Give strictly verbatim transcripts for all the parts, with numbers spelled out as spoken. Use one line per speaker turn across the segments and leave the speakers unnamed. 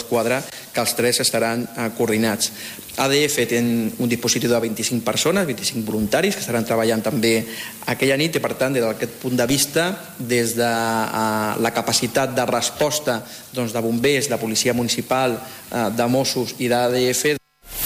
d'Esquadra, que els tres estaran eh, coordinats. A D F té un dispositiu de vint-i-cinc persones, vint-i-cinc voluntaris, que estaran treballant també aquella nit, i per tant, des d'aquest punt de vista, des de uh, la capacitat de resposta doncs, de bombers, de policia municipal, uh, de Mossos i d'A D F...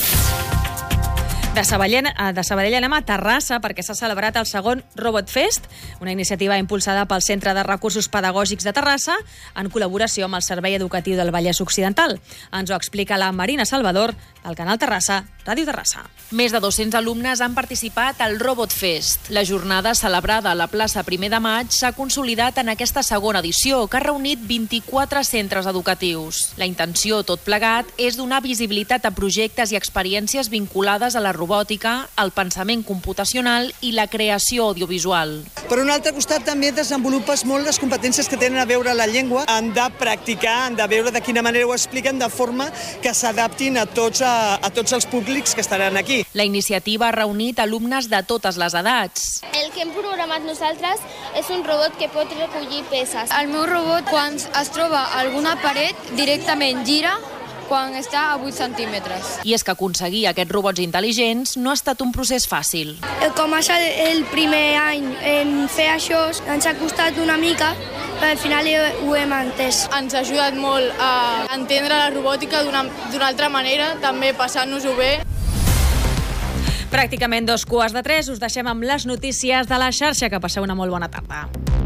De Sabadell, de Sabadell anem a Terrassa perquè s'ha celebrat el segon Robot Fest, una iniciativa impulsada pel Centre de Recursos Pedagògics de Terrassa en col·laboració amb el Servei Educatiu del Vallès Occidental. Ens ho explica la Marina Salvador, del canal Terrassa, Ràdio Terrassa.
Més de dos-cents alumnes han participat al Robot Fest. La jornada celebrada a la plaça primer de maig s'ha consolidat en aquesta segona edició, que ha reunit vint-i-quatre centres educatius. La intenció, tot plegat, és donar visibilitat a projectes i experiències vinculades a la robòtica, el pensament computacional i la creació audiovisual.
Per un altre costat, també desenvolupes molt les competències que tenen a veure la llengua. Han de practicar, han de veure de quina manera ho expliquen, de forma que s'adaptin a tots, a, a tots els públics que estaran aquí.
La iniciativa ha reunit alumnes de totes les edats.
El que hem programat nosaltres és un robot que pot recollir peces.
El meu robot, quan es troba a alguna paret, directament gira quan està a vuit centímetres.
I és que aconseguir aquests robots intel·ligents no ha estat un procés fàcil.
Com és el primer any en fer això, ens ha costat una mica, però al final ho hem entès.
Ens ha ajudat molt a entendre la robòtica d'una d'una altra manera, també passant-nos-ho bé.
Pràcticament dos quarts de tres, us deixem amb les notícies de la xarxa. Que passeu una molt bona tarda.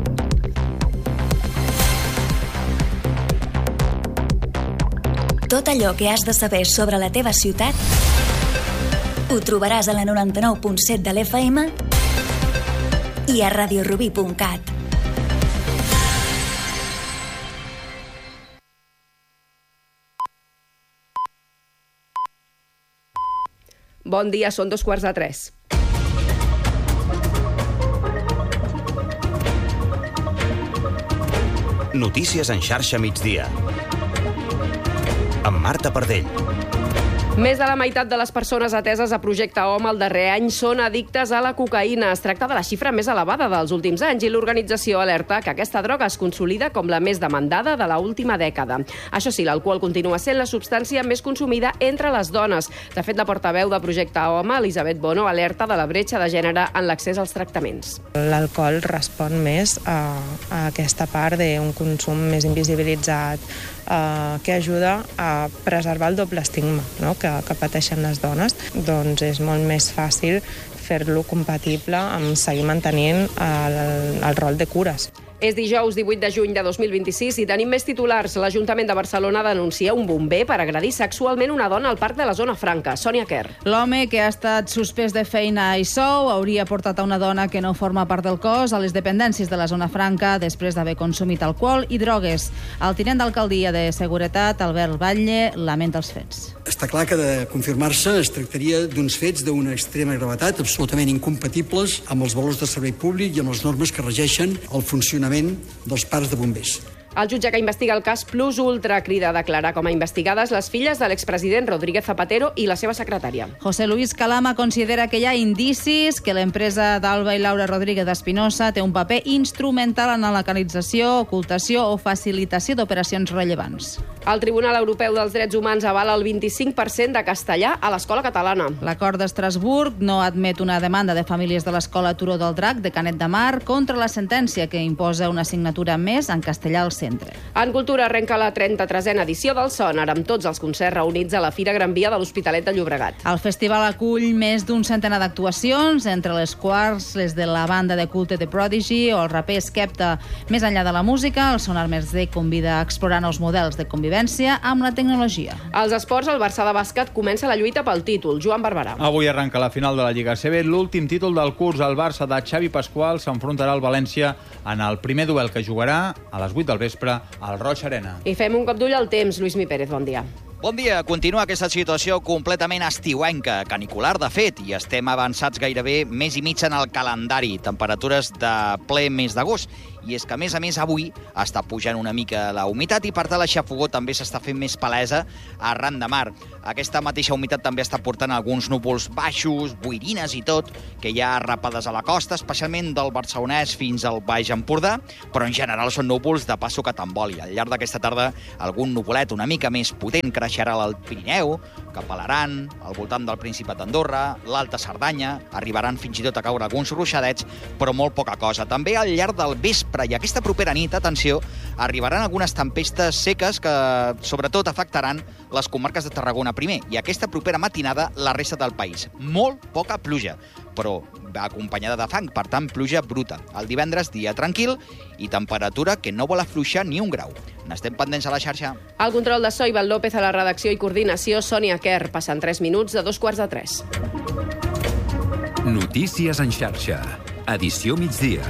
Tot allò que has de saber sobre la teva ciutat ho trobaràs a la noranta-nou punt set de l'F M i a radiorubí punt cat.
Bon dia, són dos quarts de tres.
Notícies en xarxa migdia. Amb Marta Pardell.
Més de la meitat de les persones ateses a Projecte Home el darrer any són addictes a la cocaïna. Es tracta de la xifra més elevada dels últims anys i l'organització alerta que aquesta droga es consolida com la més demandada de l'última dècada. Això sí, l'alcohol continua sent la substància més consumida entre les dones. De fet, la portaveu de Projecte Home, Elisabet Bono, alerta de la bretxa de gènere en l'accés als tractaments.
L'alcohol respon més a, a aquesta part d'un consum més invisibilitzat, eh, que ajuda a preservar el doble estigma, no?, que, que pateixen les dones. Doncs és molt més fàcil fer-lo compatible amb seguir mantenint el, el rol de cures.
És dijous divuit de juny de dos mil vint-i-sis i tenim més titulars. L'Ajuntament de Barcelona denuncia un bomber per agredir sexualment una dona al parc de la Zona Franca. Sònia Quer.
L'home, que ha estat suspès de feina i sou, hauria portat a una dona que no forma part del cos a les dependències de la Zona Franca després d'haver consumit alcohol i drogues. El tinent d'alcaldia de Seguretat, Albert Batlle, lamenta els fets.
Està clar que, de confirmar-se, es tractaria d'uns fets d'una extrema gravetat, absolutament incompatibles amb els valors de servei públic i amb les normes que regeixen el funcionament dels parcs de bombers.
El jutge que investiga el cas Plus Ultra crida a declarar com a investigades les filles de l'expresident Rodríguez Zapatero i la seva secretària.
José Luis Calama considera que hi ha indicis que l'empresa d'Alba i Laura Rodríguez Espinosa té un paper instrumental en la localització, ocultació o facilitació d'operacions rellevants.
El Tribunal Europeu dels Drets Humans avala el vint-i-cinc per cent de castellà a l'escola catalana.
L'acord d'Estrasburg no admet una demanda de famílies de l'escola Turó del Drac de Canet de Mar contra la sentència que imposa una assignatura més en castellà al centre.
En Cultura arrenca la trenta-tresena edició del Sonar, amb tots els concerts reunits a la Fira Gran Via de l'Hospitalet de Llobregat.
El festival acull més d'un centenar d'actuacions, entre les quals les de la banda de culte The Prodigy o el raper Skepta. Més enllà de la música, el Sonar Més D convida a explorar nous models de convivència amb la tecnologia.
Als esports, el Barça de bàsquet comença la lluita pel títol. Joan Barberà.
Avui arranca la final de la Lliga A C B, l'últim títol del curs. El Barça de Xavi Pasqual s'enfrontarà al València en el primer duel que jugarà a les vuit del vespre al Roig Arena.
I fem un cop d'ull al temps. Lluís Mi Pérez, bon dia.
Bon dia. Continua aquesta situació completament estiuenca, canicular, de fet, i estem avançats gairebé mes i mig en el calendari. Temperatures de ple mes d'agost. i és que, a més a més, avui està pujant una mica la humitat i, per tant, la xafogor també s'està fent més palesa arran de mar. Aquesta mateixa humitat també està portant alguns núvols baixos, boirines i tot, que hi ha rapades a la costa, especialment del Barcelonès fins al Baix Empordà, però en general són núvols de passo que t'emboli. Al llarg d'aquesta tarda, algun nuvolet una mica més potent creixerà al Pirineu, cap a l'Aran, al voltant del Principat d'Andorra, l'Alta Cerdanya, arribaran fins i tot a caure alguns ruixadets, però molt poca cosa. També al llarg del vespre i aquesta propera nit, atenció, arribaran algunes tempestes seques que sobretot afectaran les comarques de Tarragona primer, i aquesta propera matinada la resta del país. Molt poca pluja, però acompanyada de fang, per tant, pluja bruta. El divendres, dia tranquil i temperatura que no vol afluixar ni un grau. N'estem pendents a la xarxa.
El control de so, Ivan López, a la redacció i coordinació, Sònia Kerr. Passen tres minuts de dos quarts de tres.
Notícies en xarxa. Edició migdia.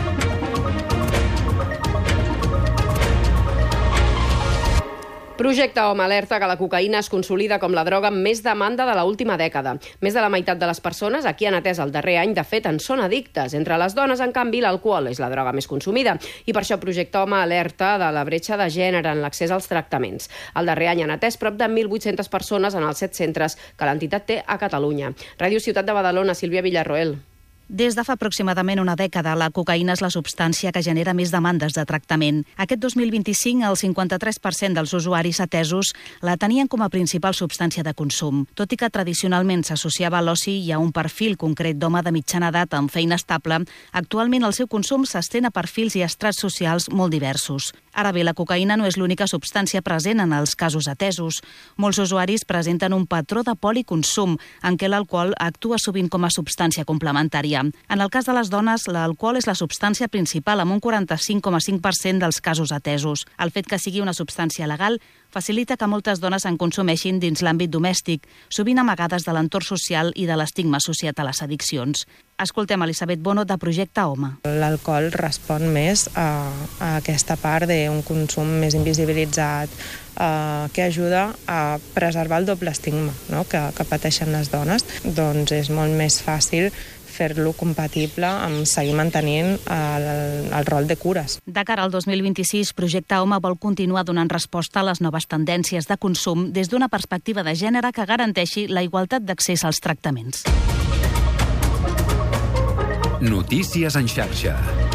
Projecte Home alerta que la cocaïna es consolida com la droga amb més demanda de l'última dècada. Més de la meitat de les persones a qui han atès el darrer any, de fet, en són addictes. Entre les dones, en canvi, l'alcohol és la droga més consumida. I per això Projecte Home alerta de la bretxa de gènere en l'accés als tractaments. El darrer any han atès prop de mil vuit-centes persones en els set centres que l'entitat té a Catalunya. Ràdio Ciutat de Badalona, Sílvia Villarroel.
Des de fa aproximadament una dècada, la cocaïna és la substància que genera més demandes de tractament. Aquest dos mil vint-i-cinc, el cinquanta-tres per cent dels usuaris atesos la tenien com a principal substància de consum. Tot i que tradicionalment s'associava a l'oci i a un perfil concret d'home de mitjana edat amb feina estable, actualment el seu consum s'estén a perfils i estrats socials molt diversos. Ara bé, la cocaïna no és l'única substància present en els casos atesos. Molts usuaris presenten un patró de policonsum, en què l'alcohol actua sovint com a substància complementària. En el cas de les dones, l'alcohol és la substància principal, amb un quaranta-cinc coma cinc per cent dels casos atesos. El fet que sigui una substància legal facilita que moltes dones en consumeixin dins l'àmbit domèstic, sovint amagades de l'entorn social i de l'estigma associat a les addiccions. Escoltem Elisabet Bono, de Projecte Home.
L'alcohol respon més a, a aquesta part d'un consum més invisibilitzat, eh, que ajuda a preservar el doble estigma, no?, que, que pateixen les dones. Doncs és molt més fàcil fer-lo compatible amb seguir mantenint el, el rol de cures.
De cara al dos mil vint-i-sis, Projecte Home vol continuar donant resposta a les noves tendències de consum des d'una perspectiva de gènere que garanteixi la igualtat d'accés als tractaments.
Notícies en xarxa.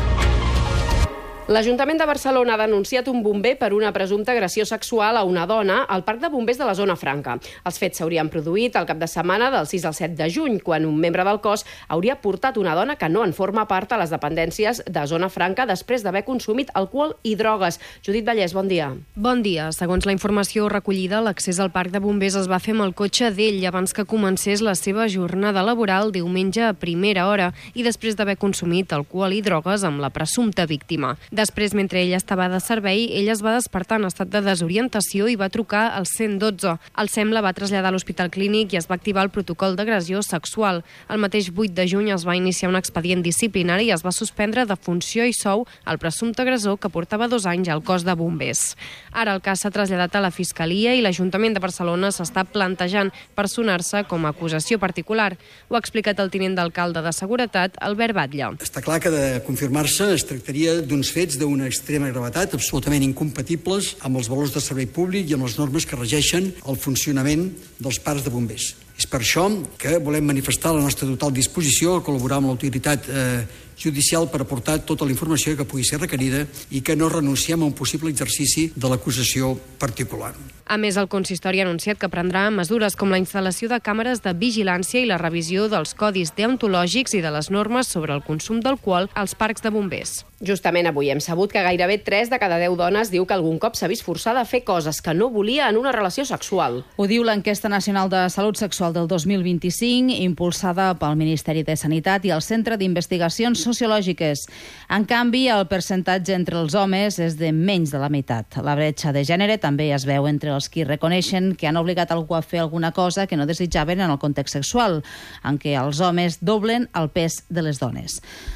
L'Ajuntament de Barcelona ha denunciat un bomber per una presumpta agressió sexual a una dona al Parc de Bombers de la Zona Franca. Els fets s'haurien produït el cap de setmana del sis al set de juny, quan un membre del cos hauria portat una dona que no en forma part a les dependències de Zona Franca després d'haver consumit alcohol i drogues. Judit Vallès, bon dia.
Bon dia. Segons la informació recollida, l'accés al Parc de Bombers es va fer amb el cotxe d'ell abans que comencés la seva jornada laboral diumenge a primera hora i després d'haver consumit alcohol i drogues amb la presumpta víctima. Després, mentre ella estava de servei, ella es va despertar en estat de desorientació i va trucar al cent dotze. El SEM la va traslladar a l'Hospital Clínic i es va activar el protocol d'agressió sexual. El mateix vuit de juny es va iniciar un expedient disciplinari i es va suspendre de funció i sou al presumpte agressor, que portava dos anys al cos de bombers. Ara el cas s'ha traslladat a la Fiscalia i l'Ajuntament de Barcelona s'està plantejant personar-se com a acusació particular. Ho ha explicat el tinent d'alcalde de Seguretat, Albert Batlle.
Està clar que, de confirmar-se, es tractaria d'uns fets d'una extrema gravetat, absolutament incompatibles amb els valors de servei públic i amb les normes que regeixen el funcionament dels parcs de bombers. És per això que volem manifestar la nostra total disposició a col·laborar amb l'autoritat eh, judicial per aportar tota la informació que pugui ser requerida i que no renunciem a un possible exercici de l'acusació particular.
A més, el consistori ha anunciat que prendrà mesures com la instal·lació de càmeres de vigilància i la revisió dels codis deontològics i de les normes sobre el consum d'alcohol als parcs de bombers.
Justament avui hem sabut que gairebé tres de cada deu dones diu que algun cop s'ha vist forçada a fer coses que no volia en una relació sexual.
Ho diu l'enquesta nacional de salut sexual del dos mil vint-i-cinc, impulsada pel Ministeri de Sanitat i el Centre d'Investigacions Sociològiques. En canvi, el percentatge entre els homes és de menys de la meitat. La bretxa de gènere també es veu entre els qui reconeixen que han obligat algú a fer alguna cosa que no desitjaven en el context sexual, en què els homes doblen el pes de les dones.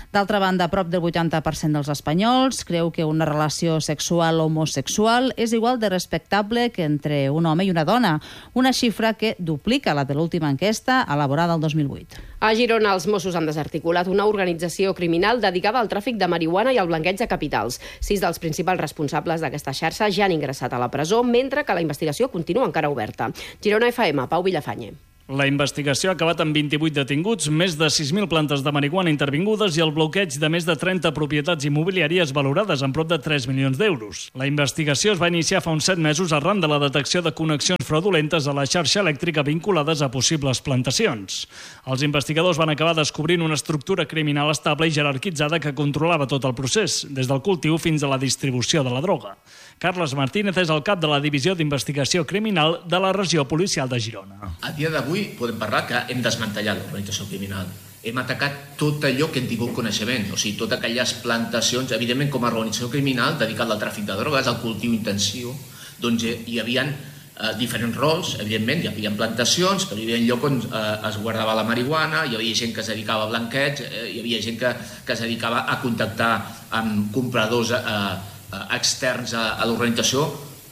D'altra banda, prop del vuitanta per cent dels espanyols creu que una relació sexual homosexual és igual de respectable que entre un home i una dona, una xifra que duplica la de l'última enquesta elaborada el dos mil vuit.
A Girona, els Mossos han desarticulat una organització criminal dedicada al tràfic de marihuana i al blanqueig de capitals. Sis dels principals responsables d'aquesta xarxa ja han ingressat a la presó, mentre que la investigació continua encara oberta. Girona F M, Pau Villafañe.
La investigació ha acabat amb vint-i-vuit detinguts, més de sis mil plantes de marihuana intervingudes i el bloqueig de més de trenta propietats immobiliàries valorades en prop de tres milions d'euros. La investigació es va iniciar fa uns set mesos arran de la detecció de connexions fraudulentes a la xarxa elèctrica vinculades a possibles plantacions. Els investigadors van acabar descobrint una estructura criminal estable i jerarquitzada que controlava tot el procés, des del cultiu fins a la distribució de la droga. Carles Martínez és el cap de la Divisió d'Investigació Criminal de la Regió Policial de Girona.
A dia d'avui podem parlar que hem desmantellat l'organització criminal. Hem atacat tot allò que hem tingut coneixement, o sigui, totes aquelles plantacions, evidentment com a organització criminal dedicada al tràfic de drogues, al cultiu intensiu, doncs hi havia eh, diferents rols, evidentment, hi havia plantacions, però hi havia lloc on eh, es guardava la marihuana, hi havia gent que es dedicava a blanqueig, eh, hi havia gent que, que es dedicava a contactar amb compradors eh, externs a l'organització.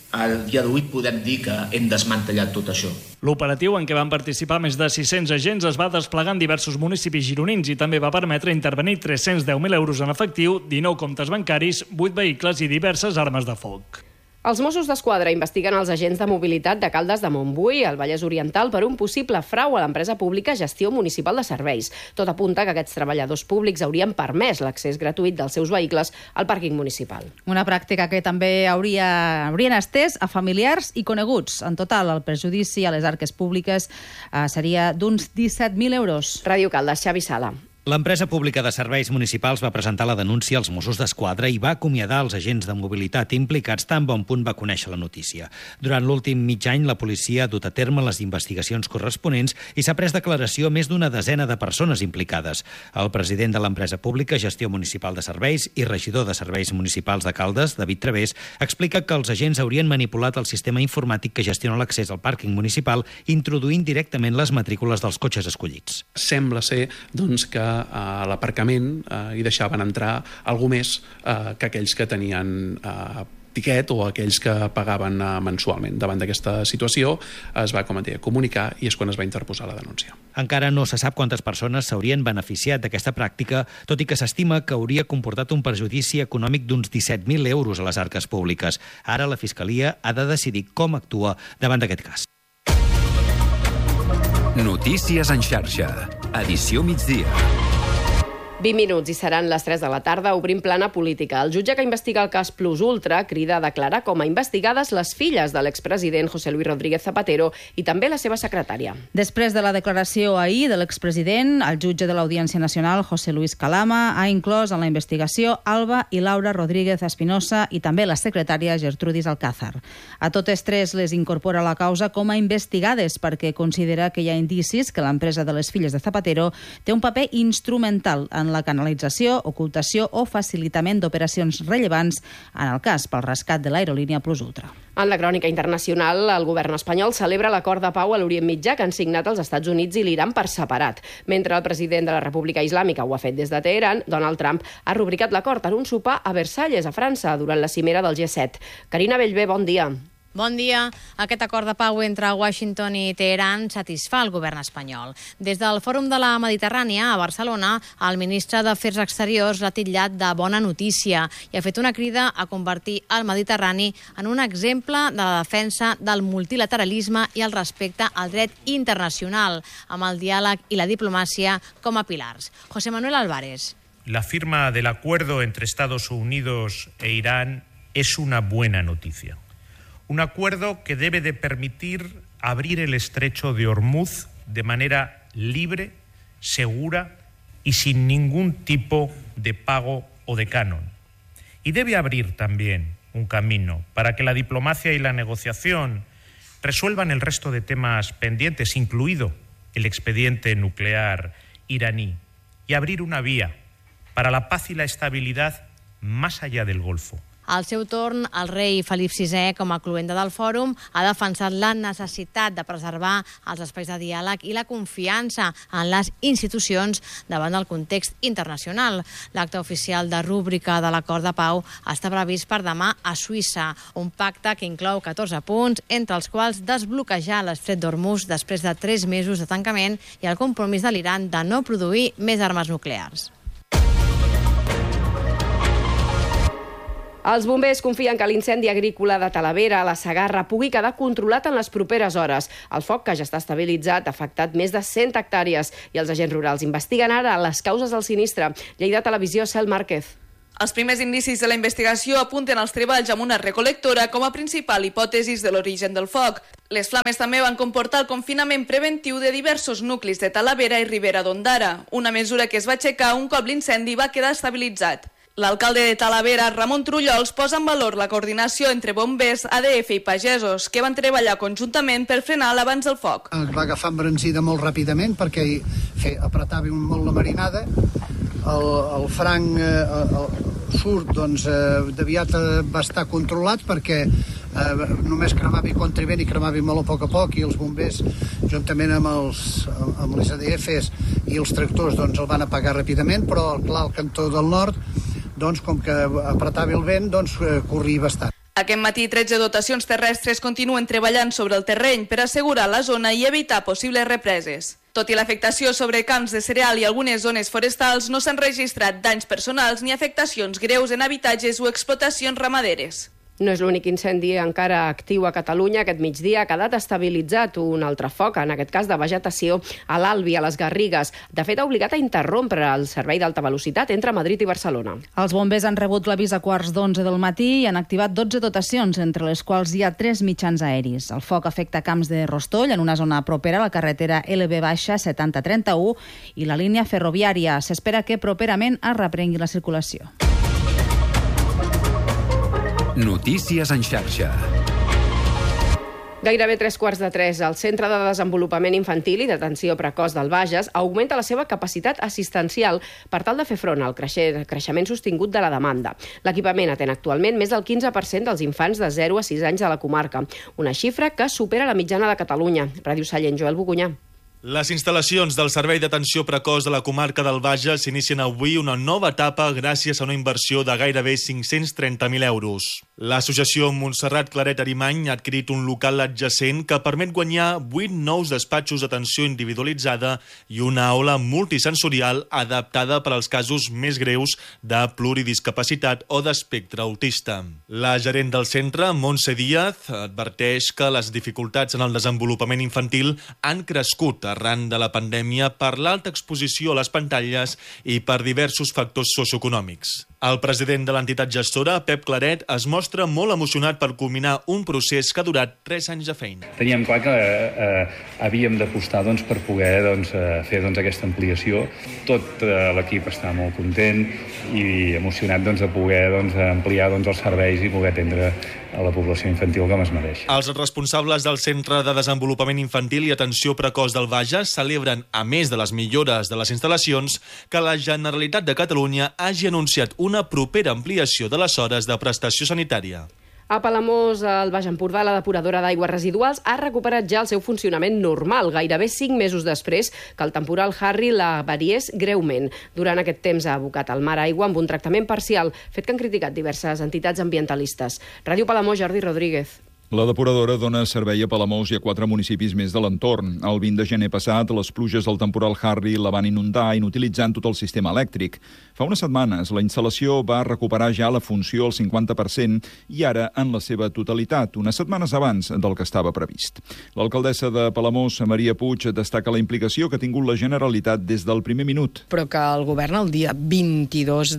Al dia d'avui podem dir que hem desmantellat tot això.
L'operatiu, en què van participar més de sis-cents agents, es va desplegar en diversos municipis gironins i també va permetre intervenir tres-cents deu mil euros en efectiu, dinou comptes bancaris, vuit vehicles i diverses armes de foc.
Els Mossos d'Esquadra investiguen els agents de mobilitat de Caldes de Montbui, al Vallès Oriental, per un possible frau a l'empresa pública Gestió Municipal de Serveis. Tot apunta que aquests treballadors públics haurien permès l'accés gratuït dels seus vehicles al pàrquing municipal.
Una pràctica que també hauria, haurien estès a familiars i coneguts. En total, el perjudici a les arques públiques eh, seria d'uns disset mil euros.
Ràdio Caldes, Xavi Sala.
L'empresa pública de serveis municipals va presentar la denúncia als Mossos d'Esquadra i va acomiadar els agents de mobilitat implicats tan bon punt va conèixer la notícia. Durant l'últim mig any, la policia ha dut a terme les investigacions corresponents i s'ha pres declaració a més d'una desena de persones implicades. El president de l'empresa pública Gestió Municipal de Serveis i regidor de Serveis Municipals de Caldes, David Través, explica que els agents haurien manipulat el sistema informàtic que gestiona l'accés al pàrquing municipal, introduint directament les matrícules dels cotxes escollits.
Sembla ser, doncs, que a l'aparcament eh, hi deixaven entrar algú més eh, que aquells que tenien eh, tiquet o aquells que pagaven eh, mensualment. Davant d'aquesta situació es va, com et deia, comunicar i és quan es va interposar la denúncia.
Encara no se sap quantes persones s'haurien beneficiat d'aquesta pràctica, tot i que s'estima que hauria comportat un perjudici econòmic d'uns disset mil euros a les arques públiques. Ara la Fiscalia ha de decidir com actua davant d'aquest cas.
Notícies en xarxa. Edició migdia.
vint minuts i seran les tres de la tarda, obrim plana política. El jutge que investiga el cas Plus Ultra crida a declarar com a investigades les filles de l'expresident José Luis Rodríguez Zapatero i també la seva secretària.
Després de la declaració ahir de l'expresident, el jutge de l'Audiència Nacional, José Luis Calama, ha inclòs en la investigació Alba i Laura Rodríguez Espinosa i també la secretària Gertrudis Alcázar. A totes tres les incorpora a la causa com a investigades perquè considera que hi ha indicis que l'empresa de les filles de Zapatero té un paper instrumental en la canalització, ocultació o facilitament d'operacions rellevants en el cas pel rescat de l'aerolínia Plus Ultra.
En la crònica internacional, el govern espanyol celebra l'acord de pau a l'Orient Mitjà que han signat els Estats Units i l'Iran per separat. Mentre el president de la República Islàmica ho ha fet des de Teheran, Donald Trump ha rubricat l'acord en un sopar a Versalles, a França, durant la cimera del G set. Carina Bellver, bon dia.
Bon dia. Aquest acord de pau entre Washington i Teheran satisfà el govern espanyol. Des del Fòrum de la Mediterrània, a Barcelona, el ministre d'Afers Exteriors l'ha titllat de bona notícia i ha fet una crida a convertir el Mediterrani en un exemple de la defensa del multilateralisme i el respecte al dret internacional, amb el diàleg i la diplomàcia com a pilars. José Manuel Álvarez.
La firma del acuerdo entre Estados Unidos e Irán es una buena noticia. Un acuerdo que debe de permitir abrir el estrecho de Hormuz de manera libre, segura y sin ningún tipo de pago o de canon. Y debe abrir también un camino para que la diplomacia y la negociación resuelvan el resto de temas pendientes, incluido el expediente nuclear iraní, y abrir una vía para la paz y la estabilidad más allá del Golfo.
Al seu torn, el rei Felip sisè, com a cloenda del fòrum, ha defensat la necessitat de preservar els espais de diàleg i la confiança en les institucions davant del context internacional. L'acte oficial de rúbrica de l'acord de pau està previst per demà a Suïssa, un pacte que inclou catorze punts, entre els quals desbloquejar l'estret d'Hormuz després de tres mesos de tancament i el compromís de l'Iran de no produir més armes nuclears.
Els bombers confien que l'incendi agrícola de Talavera, a la Segarra, pugui quedar controlat en les properes hores. El foc, que ja està estabilitzat, ha afectat més de cent hectàrees i els agents rurals investiguen ara les causes del sinistre. Lleida Televisió, Cel Márquez.
Els primers indicis de la investigació apunten als treballs amb una recolectora com a principal hipòtesi de l'origen del foc. Les flames també van comportar el confinament preventiu de diversos nuclis de Talavera i Ribera d'Ondara, una mesura que es va aixecar un cop l'incendi va quedar estabilitzat. L'alcalde de Talavera, Ramon Trullols, posa en valor la coordinació entre bombers, A D F i pagesos, que van treballar conjuntament per frenar l'abans del foc.
Es va agafar embranzida molt ràpidament perquè fe, apretava molt la marinada. El, el franc eh, el surt, doncs, eh, d'aviat va estar controlat perquè eh, només cremava i contravent i cremava molt a poc a poc, i els bombers, juntament amb, els, amb les A D Fs i els tractors, doncs, el van apagar ràpidament, però clar, al cantó del nord, doncs, com que apretava el vent, doncs, corria bastant.
Aquest matí, tretze dotacions terrestres continuen treballant sobre el terreny per assegurar la zona i evitar possibles represes. Tot i l'afectació sobre camps de cereal i algunes zones forestals, no s'han registrat danys personals ni afectacions greus en habitatges o explotacions ramaderes.
No és l'únic incendi encara actiu a Catalunya. Aquest migdia ha quedat estabilitzat un altre foc, en aquest cas de vegetació, a l'Albi, a les Garrigues. De fet, ha obligat a interrompre el servei d'alta velocitat entre Madrid i Barcelona.
Els bombers han rebut l'avís a quarts d'onze del matí i han activat dotze dotacions, entre les quals hi ha tres mitjans aeris. El foc afecta camps de Rostoll, en una zona propera a la carretera L B setanta trenta-u, i la línia ferroviària. S'espera que properament es reprengui la circulació.
Notícies en xarxa.
Gairebé tres quarts de tres, el Centre de Desenvolupament Infantil i d'Atenció Precoç del Bages augmenta la seva capacitat assistencial per tal de fer front al creixement sostingut de la demanda. L'equipament atén actualment més del quinze per cent dels infants de zero a sis anys de la comarca, una xifra que supera la mitjana de Catalunya. Ràdio Sallent, Joel Bogunyà.
Les instal·lacions del Servei d'Atenció Precoç de la comarca del Bages s'inicien avui una nova etapa gràcies a una inversió de gairebé cinc-cents trenta mil euros. L'associació Montserrat Claret Arimany ha adquirit un local adjacent que permet guanyar vuit nous despatxos d'atenció individualitzada i una aula multisensorial adaptada per als casos més greus de pluridiscapacitat o d'espectre autista. La gerent del centre, Montse Díaz, adverteix que les dificultats en el desenvolupament infantil han crescut arran de la pandèmia per l'alta exposició a les pantalles i per diversos factors socioeconòmics. El president de l'entitat gestora, Pep Claret, es mostra molt emocionat per culminar un procés que ha durat tres anys de feina.
Teníem clar que eh, havíem d'apostar doncs, per poder doncs, fer doncs, aquesta ampliació. Tot eh, l'equip està molt content i emocionat doncs, de poder doncs, ampliar doncs, els serveis i poder atendre a la població infantil com es mereix.
Els responsables del Centre de Desenvolupament Infantil i Atenció Precoç del Bages celebren, a més de les millores de les instal·lacions, que la Generalitat de Catalunya hagi anunciat una propera ampliació de les hores de prestació sanitària.
A Palamós, al Baix Empordà, la depuradora d'aigües residuals ha recuperat ja el seu funcionament normal, gairebé cinc mesos després que el temporal Harry la variés greument. Durant aquest temps ha abocat al mar aigua amb un tractament parcial, fet que han criticat diverses entitats ambientalistes. Ràdio Palamós, Jordi Rodríguez.
La depuradora dona servei a Palamós i a quatre municipis més de l'entorn. El vint de gener passat, les pluges del temporal Harry la van inundar, inutilitzant tot el sistema elèctric. Fa unes setmanes, la instal·lació va recuperar ja la funció al cinquanta per cent i ara en la seva totalitat, unes setmanes abans del que estava previst. L'alcaldessa de Palamós, Maria Puig, destaca la implicació que ha tingut la Generalitat des del primer minut.
Però que el govern el dia vint-i-dos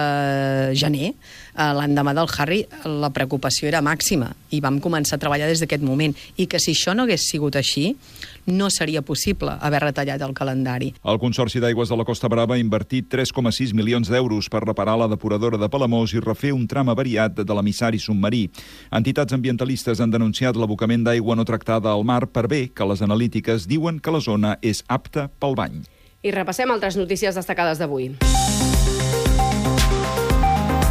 de gener, l'endemà del Harry, la preocupació era màxima i vam començar a treballar des d'aquest moment, i que si això no hagués sigut així, no seria possible haver retallat el calendari.
El Consorci d'Aigües de la Costa Brava ha invertit tres coma sis milions d'euros per reparar la depuradora de Palamós i refer un tram avariat de l'emissari submarí. Entitats ambientalistes han denunciat l'abocament d'aigua no tractada al mar per bé que les analítiques diuen que la zona és apta pel bany.
I repassem altres notícies destacades d'avui.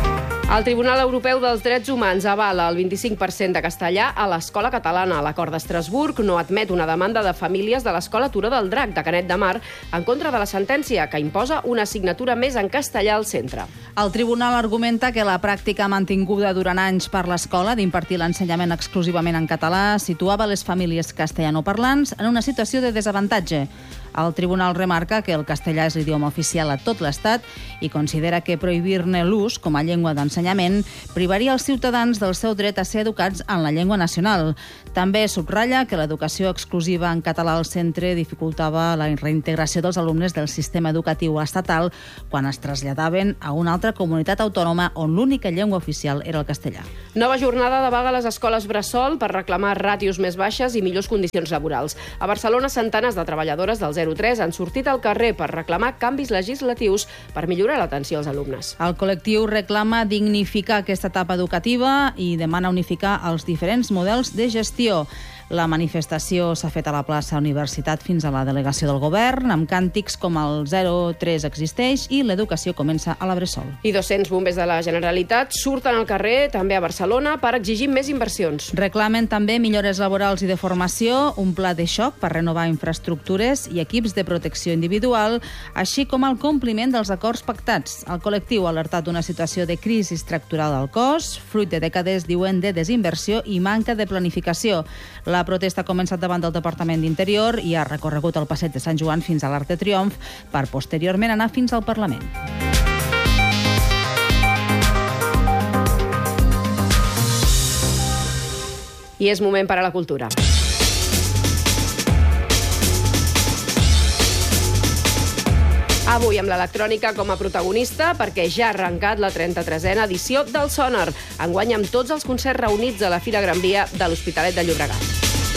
El Tribunal Europeu dels Drets Humans avala el vint-i-cinc per cent de castellà a l'escola catalana. L'acord d'Estrasburg no admet una demanda de famílies de l'escola Turó del Drac de Canet de Mar en contra de la sentència que imposa una assignatura més en castellà al centre.
El tribunal argumenta que la pràctica mantinguda durant anys per l'escola d'impartir l'ensenyament exclusivament en català situava les famílies castellanoparlants en una situació de desavantatge. El tribunal remarca que el castellà és l'idioma oficial a tot l'Estat i considera que prohibir-ne l'ús com a llengua d'ensenyament privaria els ciutadans del seu dret a ser educats en la llengua nacional. També subratlla que l'educació exclusiva en català al centre dificultava la reintegració dels alumnes del sistema educatiu estatal quan es traslladaven a una altra comunitat autònoma on l'única llengua oficial era el castellà.
Nova jornada de vaga a les escoles bressol per reclamar ràtios més baixes i millors condicions laborals. A Barcelona, centenars de treballadores del zero tres han sortit al carrer per reclamar canvis legislatius per millorar l'atenció als alumnes.
El col·lectiu reclama dignificar aquesta etapa educativa i demana unificar els diferents models de gestió. La manifestació s'ha fet a la plaça Universitat fins a la delegació del govern, amb càntics com el zero tres existeix i l'educació comença a la Bressol.
I dos-cents bombers de la Generalitat surten al carrer, també a Barcelona, per exigir més inversions.
Reclamen també millores laborals i de formació, un pla de xoc per renovar infraestructures i equips de protecció individual, així com el compliment dels acords pactats. El col·lectiu ha alertat d'una situació de crisi estructural del cos, fruit de dècades, diuen, de desinversió i manca de planificació. La protesta ha començat davant del Departament d'Interior i ha recorregut el passeig de Sant Joan fins a l'Arc de Triomf per posteriorment anar fins al Parlament.
I és moment per a la cultura. Avui amb l'electrònica com a protagonista perquè ja ha arrencat la trenta-tresena edició del Sonar. Enguany amb tots els concerts reunits a la Fira Gran Via de l'Hospitalet de Llobregat.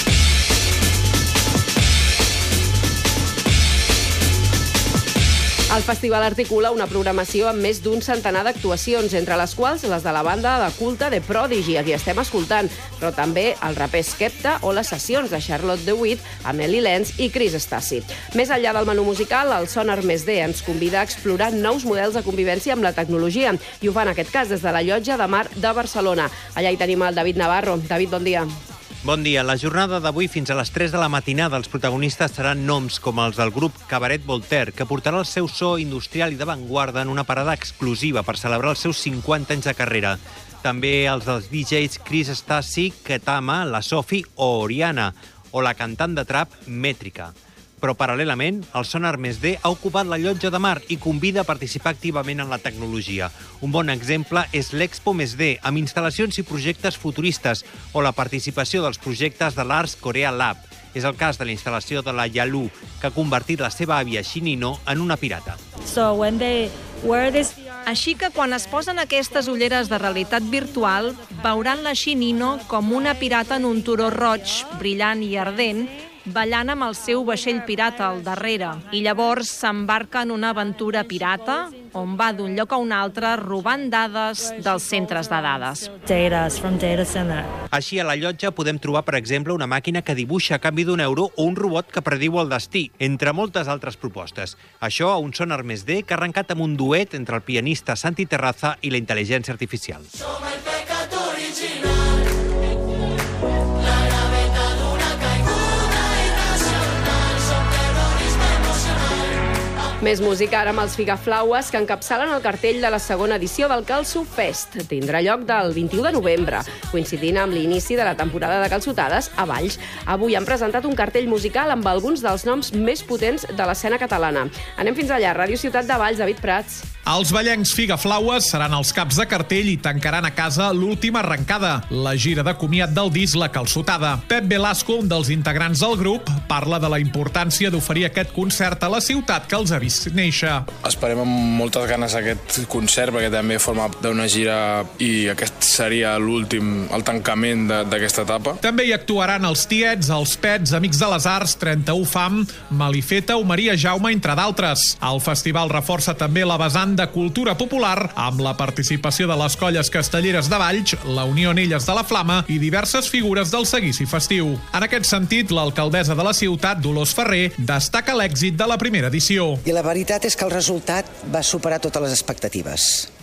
El festival articula una programació amb més d'un centenar d'actuacions, entre les quals les de la banda de culte The Prodigy, a qui estem escoltant, però també el raper Skepta o les sessions de Charlotte DeWitt amb Ellie Lenz i Chris Stassi. Més enllà del menú musical, el Sonar Més D ens convida a explorar nous models de convivència amb la tecnologia, i ho fa en aquest cas des de la Llotja de Mar de Barcelona. Allà hi tenim el David Navarro. David, bon dia.
Bon dia. La jornada d'avui fins a les tres de la matinada els protagonistes seran noms com els del grup Cabaret Voltaire, que portarà el seu so industrial i d'avantguarda en una parada exclusiva per celebrar els seus cinquanta anys de carrera. També els dels D Js Chris Stassi, Ketama, la Sophie o Oriana, o la cantant de trap Mètrica. Però paral·lelament, el Sonar Més D ha ocupat la Llotja de Mar i convida a participar activament en la tecnologia. Un bon exemple és l'Expo Més D, amb instal·lacions i projectes futuristes, o la participació dels projectes de l'Ars Korea Lab. És el cas de la instal·lació de la Yalu, que ha convertit la seva àvia Shinino en una pirata.
So when they wear this... Així que quan es posen aquestes ulleres de realitat virtual, veuran la Shinino com una pirata en un turó roig, brillant i ardent, ballant amb el seu vaixell pirata al darrere. I llavors s'embarca en una aventura pirata on va d'un lloc a un altre robant dades dels centres de dades.
Així, a la Llotja podem trobar, per exemple, una màquina que dibuixa a canvi d'un euro o un robot que prediu el destí, entre moltes altres propostes. Això a un Sonar Més D que ha arrencat amb un duet entre el pianista Santi Terraza i la intel·ligència artificial. Som el pecat original.
Més música ara amb els Figaflaues, que encapçalen el cartell de la segona edició del Calço Fest. Tindrà lloc del vint-i-u de novembre, coincidint amb l'inici de la temporada de calçotades a Valls. Avui han presentat un cartell musical amb alguns dels noms més potents de l'escena catalana. Anem fins allà, Ràdio Ciutat de Valls, David Prats.
Els ballencs Figaflaues seran els caps de cartell i tancaran a casa l'última arrencada, la gira de comiat del disc La Calçotada. Pep Velasco, un dels integrants del grup, parla de la importància d'oferir aquest concert a la ciutat que els ha vist néixer.
Esperem amb moltes ganes aquest concert, perquè també forma d'una gira i aquest seria l'últim, el tancament d'aquesta etapa.
També hi actuaran els Tiets, els Pets, Amics de les Arts, trenta-u Fam, Malifeta o Maria Jaume, entre d'altres. El festival reforça també la vessant de cultura popular amb la participació de les colles castelleres de Valls, la Unió Anelles de la Flama i diverses figures del seguici festiu. En aquest sentit, l'alcaldessa de la ciutat, Dolors Ferrer, destaca l'èxit de la primera edició.
I la veritat és que el resultat va superar totes les expectatives.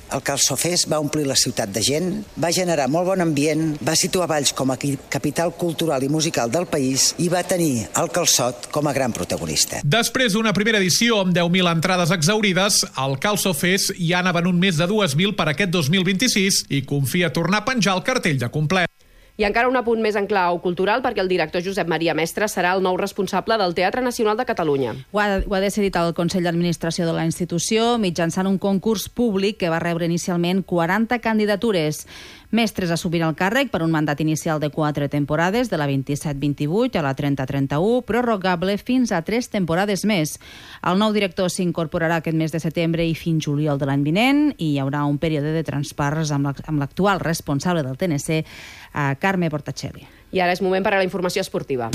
El Calçofest va omplir la ciutat de gent, va generar molt bon ambient, va situar Valls com a capital cultural i musical del país i va tenir el Calçot com a gran protagonista.
Després d'una primera edició amb deu mil entrades exhaurides, el Calçofest ja n'ha venut més de dues mil per aquest dos mil vint-i-sis i confia tornar a penjar el cartell de complet.
I encara un apunt més en clau cultural, perquè el director Josep Maria Mestre serà el nou responsable del Teatre Nacional de Catalunya.
Ho ha, ho ha decidit el Consell d'Administració de la institució mitjançant un concurs públic que va rebre inicialment quaranta candidatures. Mestres assumirà el càrrec per un mandat inicial de quatre temporades, de la vint-i-set vint-i-vuit a la trenta trenta-u, prorrogable fins a tres temporades més. El nou director s'incorporarà aquest mes de setembre i fins juliol de l'any vinent i hi haurà un període de transparts amb l'actual responsable del T N C, Carme Portacelli.
I ara és moment per a la informació esportiva.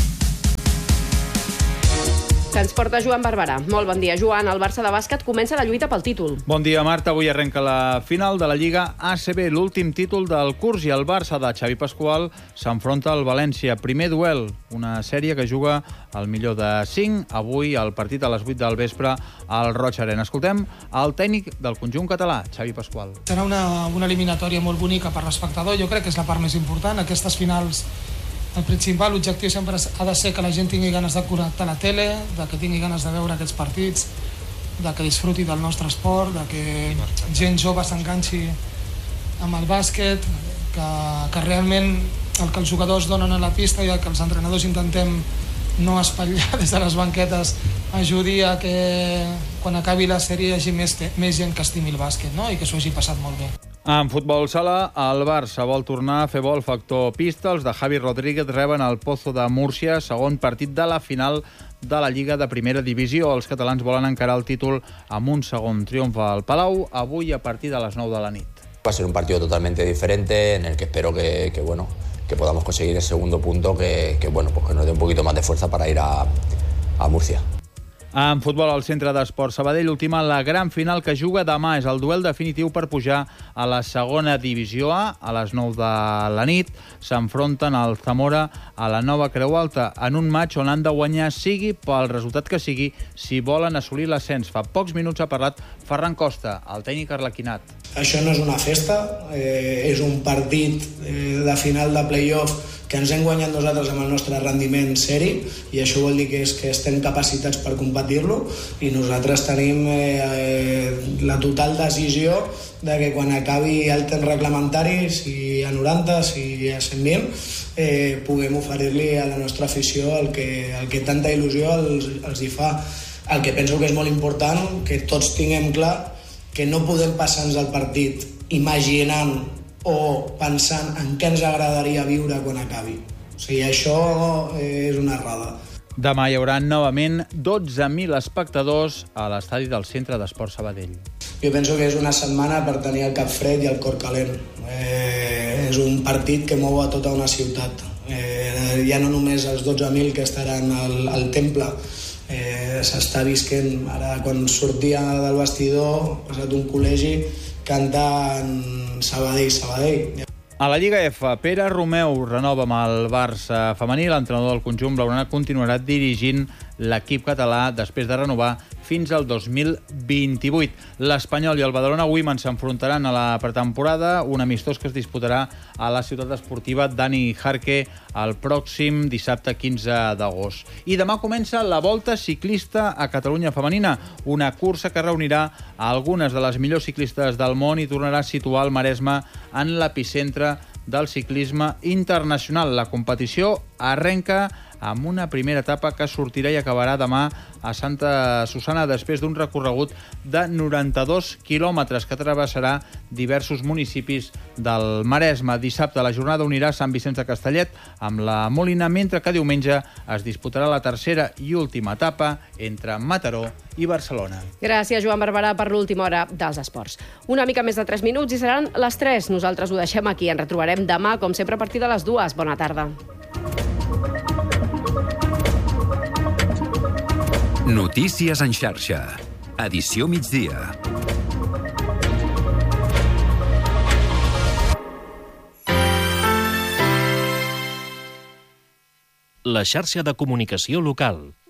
Que ens porta Joan Barberà. Molt bon dia, Joan. El Barça de bàsquet comença la lluita pel títol.
Bon dia, Marta. Avui arrenca la final de la Lliga A C B, l'últim títol del curs, i el Barça de Xavi Pascual s'enfronta al València. Primer duel, una sèrie que juga al millor de cinc. Avui el partit a les vuit del vespre al Roig Arena. Escoltem el tècnic del conjunt català, Xavi Pascual.
Serà una, una eliminatòria molt bonica per l'espectador. Jo crec que és la part més important. Aquestes finals, el principal objectiu sempre ha de ser que la gent tingui ganes de connectar la tele, de que tingui ganes de veure aquests partits, de que disfruti del nostre esport, de que gent jove s'enganxi amb el bàsquet, que, que realment el que els jugadors donen a la pista i el que els entrenadors intentem no espatllar des de les banquetes ajudi a que quan acabi la sèrie hi hagi més, més gent que estimi el bàsquet, no? I que s'ho hagi passat molt bé.
En futbol sala, el Barça vol tornar a fer bo el factor pista. Els de Javi Rodríguez reben el Pozo de Múrcia, segon partit de la final de la Lliga de Primera Divisió. Els catalans volen encarar el títol amb un segon triomf al Palau, avui a partir de les nou de la nit.
Va a ser un partido totalmente diferente, en el que espero que, que, bueno, que podamos conseguir el segundo punto, que, que, bueno, pues que nos dé un poquito más de fuerza para ir a, a Murcia.
En futbol, al Centre d'Esport Sabadell ultima la gran final que juga demà. És el duel definitiu per pujar a la segona divisió A. A les nou de la nit s'enfronten el Zamora a la Nova Creu Alta en un match on han de guanyar, sigui pel resultat que sigui, si volen assolir l'ascens. Fa pocs minuts ha parlat Ferran Costa, el tècnic arlequinat.
Això no és una festa, eh, és un partit eh, de final de play-off que ens hem guanyat nosaltres amb el nostre rendiment seri, i això vol dir que, és que estem capacitats per competir-lo, i nosaltres tenim eh, la total decisió de que quan acabi el temps reglamentari, si a noranta, si a cent mil, eh, puguem oferir-li a la nostra afició el que, el que tanta il·lusió els, els hi fa. El que penso que és molt important, que tots tinguem clar que no podem passar-nos el partit imaginant o pensant en què ens agradaria viure quan acabi. O sigui, això és una errada.
Demà hi haurà novament dotze mil espectadors a l'estadi del Centre d'Esport Sabadell.
Jo penso que és una setmana per tenir el cap fred i el cor calent. Eh, és un partit que mou a tota una ciutat. Eh, ja no només els dotze mil que estaran al, al temple, eh, s'està visquent. Ara, quan sortia del vestidor, ha passat un col·legi cantant Sabadell, Sabadell.
A la Lliga F, Pere Romeu renova amb el Barça femení. L'entrenador del conjunt blaugrana continuarà dirigint l'equip català després de renovar fins al dos mil vint-i-vuit. L'Espanyol i el Badalona Women s'enfrontaran a la pretemporada, un amistós que es disputarà a la ciutat esportiva Dani Jarque el pròxim dissabte quinze d'agost. I demà comença la Volta Ciclista a Catalunya Femenina, una cursa que reunirà algunes de les millors ciclistes del món i tornarà a situar el Maresme en l'epicentre del ciclisme internacional. La competició arrenca amb una primera etapa que sortirà i acabarà demà a Santa Susana després d'un recorregut de noranta-dos quilòmetres que travessarà diversos municipis del Maresme. Dissabte la jornada unirà Sant Vicenç de Castellet amb la Molina, mentre que diumenge es disputarà la tercera i última etapa entre Mataró i Barcelona.
Gràcies, Joan Barberà, per l'última hora dels esports. Una mica més de tres minuts i seran les tres. Nosaltres ho deixem aquí. Ens retrobarem demà, com sempre, a partir de les dues. Bona tarda.
Notícies en xarxa. Edició migdia.
La xarxa de comunicació local.